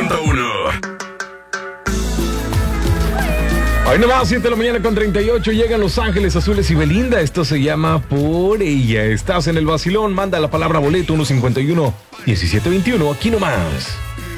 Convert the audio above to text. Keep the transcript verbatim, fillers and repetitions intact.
punto uno. Hoy nomás, siete de la mañana con treinta y ocho, llegan Los Ángeles Azules y Belinda. Esto se llama Por Ella. Estás en el vacilón, manda la palabra boleto uno cincuenta y uno, diecisiete veintiuno, aquí nomás.